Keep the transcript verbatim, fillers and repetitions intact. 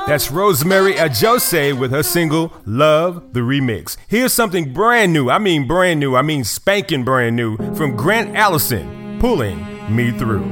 That's Rosemary Ajose with her single, Love, the Remix. Here's something brand new, I mean brand new, I mean spanking brand new, from Grant Allison, Pulling Me Through.